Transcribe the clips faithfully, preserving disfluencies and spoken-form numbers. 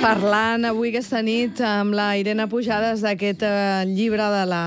Parlant avui aquesta nit amb la Irene Pujades d'aquest eh, llibre de la,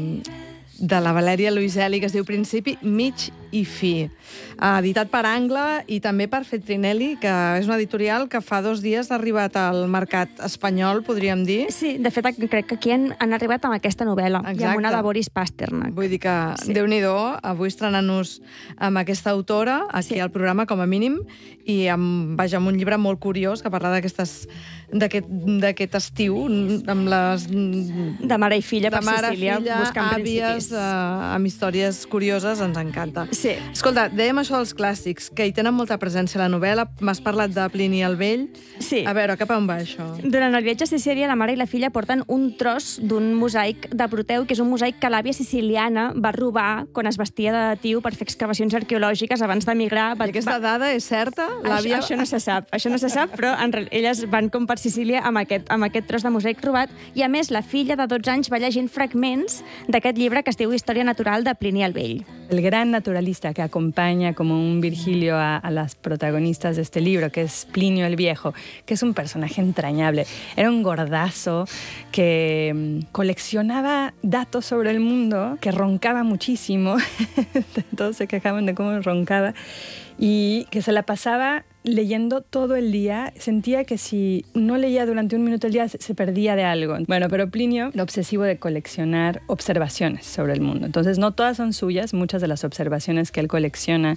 de la Valèria Luiselli que es diu Principi, mig i fi. Editat per Angle i també per Feltrinelli, que és una editorial que fa dos dies ha arribat al mercat espanyol, podríem dir. Sí, de fet, crec que aquí han, han arribat amb aquesta novel·la. Exacte. I amb una de Boris Pasternak. Vull dir que, sí. Déu-n'hi-do, avui estrenant-nos amb aquesta autora, aquí sí. al programa, com a mínim, i amb, vaja, amb un llibre molt curiós que parla d'aquestes d'aquest estiu, amb les... De mare i filla per Sicília, buscant àvies, eh, amb històries curioses, ens encanta. Sí. Escolta, dèiem això dels clàssics, que hi tenen molta presència a la novel·la. M'has parlat de Plini el Vell. Sí. A veure, cap on va això? Durant el viatge a Sicília, la mare i la filla porten un tros d'un mosaic de Proteu, que és un mosaic que l'àvia siciliana va robar quan es vestia de tiu per fer excavacions arqueològiques abans d'emigrar. I aquesta dada és certa? Això, això no se sap, això no se sap, però en, elles van com per Sicília amb aquest, amb aquest tros de mosaic robat, i a més la filla de dotze anys va llegint fragments d'aquest llibre que es diu Historia natural de Plini el Vell. El gran naturalista que acompaña como un Virgilio a, a las protagonistas de este libro, que es Plinio el Viejo, que es un personaje entrañable. Era un gordazo que um, coleccionaba datos sobre el mundo, que roncaba muchísimo, todos se quejaban de cómo roncaba, y que se la pasaba leyendo todo el día. Sentía que si no leía durante un minuto al día se perdía de algo. Bueno, pero Plinio era obsesivo de coleccionar observaciones sobre el mundo. Entonces, no todas son suyas, muchas de las observaciones que él colecciona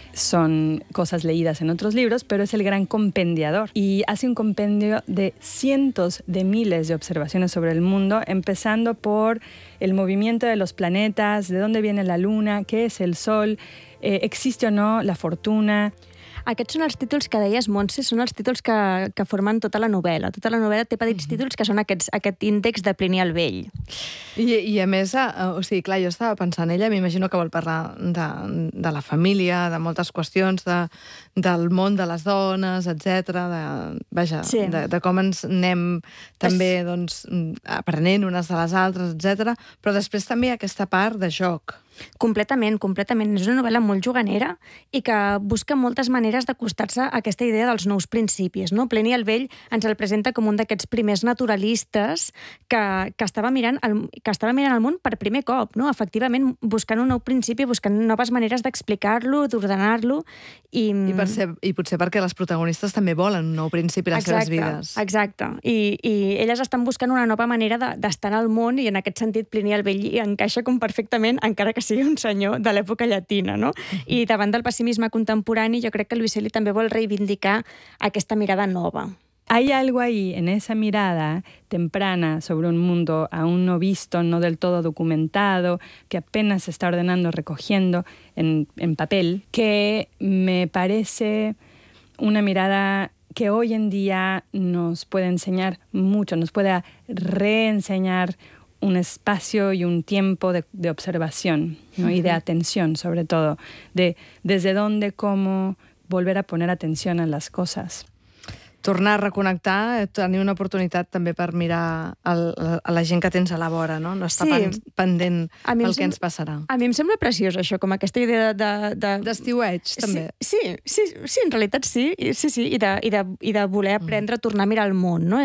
son cosas leídas en otros libros, pero es el gran compendiador y hace un compendio de cientos de miles de observaciones sobre el mundo, empezando por el movimiento de los planetas, de dónde viene la luna, qué es el sol, eh, existe o no la fortuna. Aquests són els títols que deies, Montse, són els títols que, que formen tota la novel·la. Tota la novel·la té petits mm-hmm. títols que són aquests, aquest índex de Plini el Vell. I, i a més, uh, o sigui, clar, jo estava pensant, ella m'imagino que vol parlar de, de la família, de moltes qüestions, de, del món de les dones, etcètera. De, vaja, sí. de, de com ens anem també es... doncs, aprenent unes de les altres, etcètera. Però després també hi ha aquesta part de joc. Completament, completament. És una novel·la molt juganera i que busca moltes maneres d'acostar-se a aquesta idea dels nous principis. No? Plini el Vell ens el presenta com un d'aquests primers naturalistes que, que, estava mirant el, que estava mirant el món per primer cop, no? Efectivament, buscant un nou principi, buscant noves maneres d'explicar-lo, d'ordenar-lo. I... I, per ser, I potser perquè les protagonistes també volen un nou principi a les exacte, seves vides. Exacte. I, i elles estan buscant una nova manera d'estar de, al món, i en aquest sentit Plini el Vell hi encaixa com perfectament, encara que sigui un senyor de l'època llatina, no? Uh-huh. I davant del pessimisme contemporani, jo crec que Luiselli també vol reivindicar aquesta mirada nova. Hay algo ahí en esa mirada temprana sobre un mundo aún no visto, no del todo documentado, que apenas se está ordenando, recogiendo en, en papel, que me parece una mirada que hoy en día nos puede enseñar mucho, nos puede reenseñar un espacio y un tiempo de, de observación, ¿no? Uh-huh. Y de atención, sobre todo, de desde dónde, cómo volver a poner atención a las cosas. Tornar a reconnectar, tenir una oportunitat també per mirar el, a la gent que tens a la vora, no? No estar sí. pendent pel que ens passarà. A mi em sembla preciós, això, com aquesta idea de... de... D'estiueig, també. Sí, sí, sí, sí, en realitat sí, sí, sí, i de, i de, i de voler aprendre a tornar a mirar el món, no?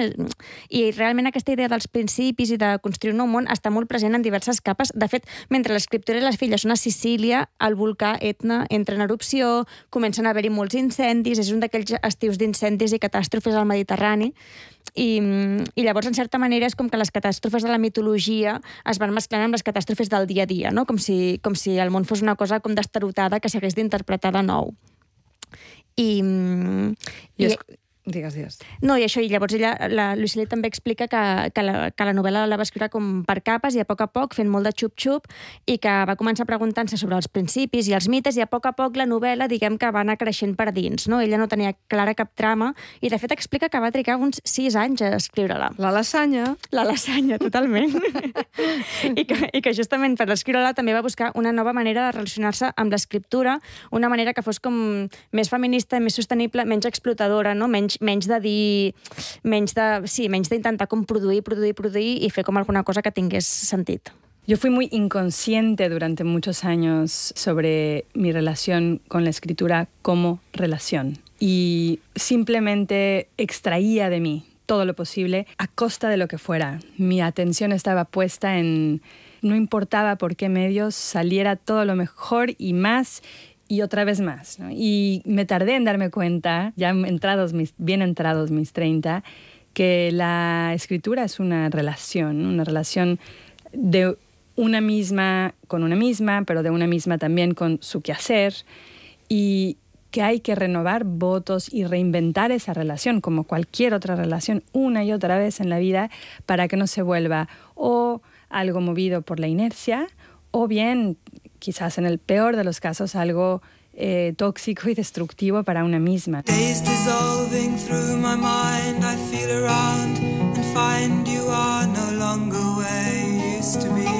I realment aquesta idea dels principis i de construir un nou món està molt present en diverses capes. De fet, mentre l'escriptora i les filles són a Sicília, el volcà Etna entra en erupció, comencen a haver-hi molts incendis, és un d'aquells estius d'incendis i catàstrofes catàstrofes al Mediterrani, i, i llavors, en certa manera, és com que les catàstrofes de la mitologia es van mesclant amb les catàstrofes del dia a dia, no? Com si, com si el món fos una cosa com destarotada que s'hagués d'interpretar de nou. I... I es... Digues, digues. No, i això, i llavors ella, la Luiselli també explica que, que, la, que la novel·la la va escriure com per capes i a poc a poc, fent molt de xup-xup, i que va començar preguntant-se sobre els principis i els mites, i a poc a poc la novel·la, diguem que va anar creixent per dins, no? Ella no tenia clara cap trama, i de fet explica que va trigar uns sis anys a escriure-la. La lasanya. La lasanya, totalment. I, que, I que justament per escriure-la també va buscar una nova manera de relacionar-se amb l'escriptura, una manera que fos com més feminista, més sostenible, menys explotadora, no? Menys menys de dir... menys de... sí, menys d'intentar com produir, produir, produir i fer com alguna cosa que tingués sentit. Yo fui muy inconsciente durante muchos años sobre mi relación con la escritura como relación. Y simplemente extraía de mí todo lo posible a costa de lo que fuera. Mi atención estaba puesta en... No importaba por qué medios, saliera todo lo mejor y más y otra vez más, ¿no? Y me tardé en darme cuenta, ya entrados mis, bien entrados mis treinta, que la escritura es una relación, una relación de una misma con una misma, pero de una misma también con su quehacer, y que hay que renovar votos y reinventar esa relación, como cualquier otra relación, una y otra vez en la vida, para que no se vuelva o algo movido por la inercia, o bien, quizás en el peor de los casos, algo eh, tóxico y destructivo para una misma. Days dissolving through my mind, I feel around and find you are no longer where you used to be.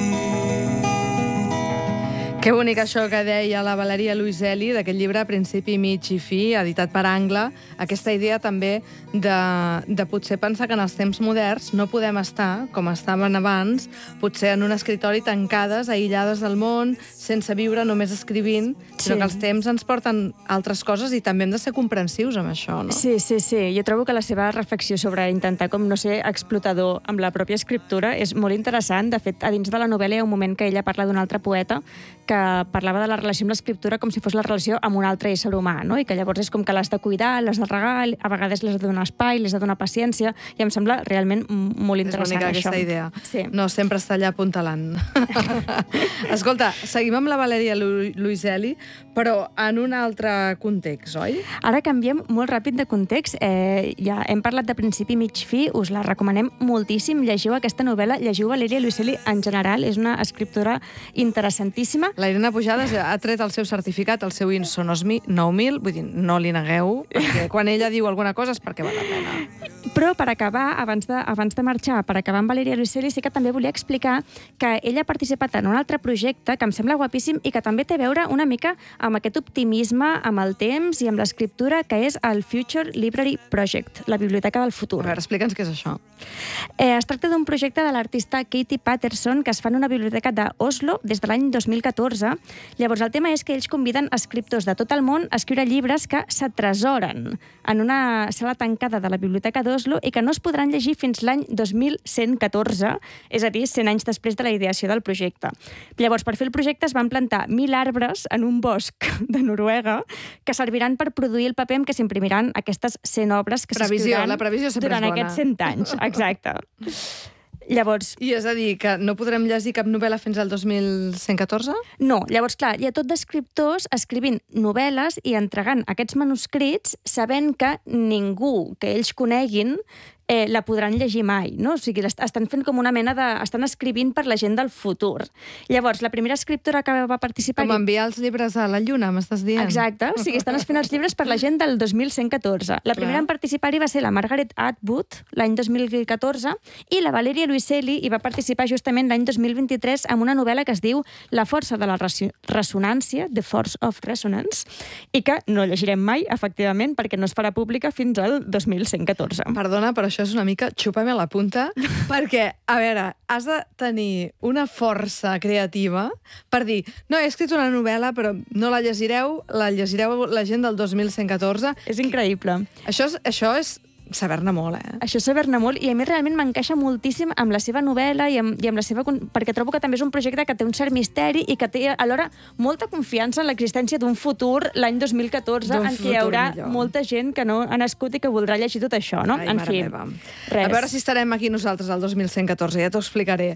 Que bonic això que deia la Valeria Luiselli d'aquest llibre Principi, mig i fi, editat per Angle, aquesta idea també de, de potser pensar que en els temps moderns no podem estar, com estaven abans, potser en un escritori tancades, aïllades del món, sense viure, només escrivint, sinó sí. que els temps ens porten altres coses i també hem de ser comprensius amb això, no? Sí, sí, sí. Jo trobo que la seva reflexió sobre intentar com no ser explotador amb la pròpia escriptura és molt interessant. De fet, a dins de la novel·la hi ha un moment que ella parla d'un altre poeta que parlava de la relació amb l'escriptura com si fos la relació amb un altre ésser humà, no? I que llavors és com que l'has de cuidar, l'has de regar, a vegades l'has de donar espai, l'has de donar paciència, i em sembla realment molt interessant, això. És bonica aquesta idea. Sí. No sempre està allà apuntalant. Escolta, seguim amb la Valeria Lu Luiselli, però en un altre context, oi? Ara canviem molt ràpid de context. Eh, ja hem parlat de Principi, mig, fi, us la recomanem moltíssim. Llegiu aquesta novel·la, llegiu Valeria Luiselli en general, és una escriptora interessantíssima. La Irene Pujades ha tret el seu certificat, el seu INSO nou mil, vull dir, no li negueu, perquè quan ella diu alguna cosa és perquè val la pena. Però per acabar, abans de, abans de marxar, per acabar amb Valeria Luiselli, sí que també volia explicar que ella ha participat en un altre projecte que em sembla guapíssim i que també té a veure una mica amb aquest optimisme, amb el temps i amb l'escriptura, que és el Future Library Project, la Biblioteca del Futur. A veure, explica'ns què és això. Eh, es tracta d'un projecte de l'artista Katie Patterson que es fa en una biblioteca d'Oslo des de l'any dos mil catorze. Llavors, el tema és que ells conviden escriptors de tot el món a escriure llibres que s'atresoren en una sala tancada de la biblioteca d'Oslo i que no es podran llegir fins l'any dos mil cent catorze, és a dir, cent anys després de la ideació del projecte. Llavors, per fer el projecte es van plantar mil arbres en un bosc de Noruega que serviran per produir el paper amb què s'imprimiran aquestes cent obres que s'escriuran durant aquests cent anys. Exacte. Llavors... I és a dir, que no podrem llegir cap novel·la fins al dos mil cent catorze? No, llavors, clar, hi ha tot d'escriptors escrivint novel·les i entregant aquests manuscrits sabent que ningú que ells coneguin eh, la podran llegir mai, no? O sigui, estan fent com una mena de... estan escrivint per la gent del futur. Llavors, la primera escriptora que va participar... Com enviar els llibres a la Lluna, m'estàs dient? Exacte, o sigui, estan fent els llibres per la gent del dos mil cent catorze. La primera Clar. en participar-hi va ser la Margaret Atwood, l'any dos mil catorze, i la Valeria Luiselli hi va participar justament l'any dos mil vint-i-tres amb una novel·la que es diu La força de la ressonància, The Force of Resonance, i que no llegirem mai, efectivament, perquè no es farà pública fins al dos mil cent catorze. Perdona, però això és una mica xupa-me la punta, perquè, a veure, has de tenir una força creativa per dir, no, he escrit una novel·la, però no la llegireu, la llegireu la gent del dos mil cent catorze. És increïble. Això és, això és saber-ne molt, eh? Això és saber-ne molt, i a mi realment m'encaixa moltíssim amb la seva novel·la i amb, i amb la seva... perquè trobo que també és un projecte que té un cert misteri i que té alhora molta confiança en l'existència d'un futur l'any dos mil catorze en què hi haurà millor. molta gent que no ha nascut i que voldrà llegir tot això, no? Ai, en fi, res. A veure si estarem aquí nosaltres al dos mil cent catorze, ja t'ho explicaré.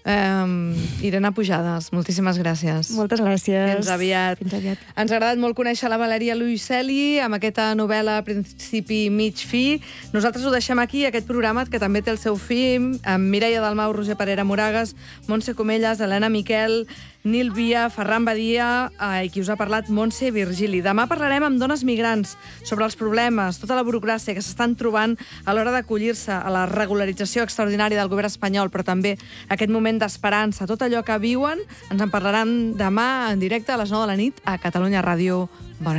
Um, Irene Pujades, moltíssimes gràcies. Moltes gràcies. Fins aviat. Fins aviat. Ens ha agradat molt conèixer la Valeria Luiselli amb aquesta novel·la Principi, mig, fi. Nosaltres ho deixem aquí, aquest programa, que també té el seu film, amb Mireia Dalmau, Roger Parera Moragas, Montse Comelles, Helena Miquel, Nil Via, Ferran Badia, eh, i qui us ha parlat, Montse Virgili. Demà parlarem amb dones migrants sobre els problemes, tota la burocràcia que s'estan trobant a l'hora d'acollir-se a la regularització extraordinària del govern espanyol, però també aquest moment d'esperança, tot allò que viuen, ens en parlaran demà en directe a les nou de la nit a Catalunya Ràdio.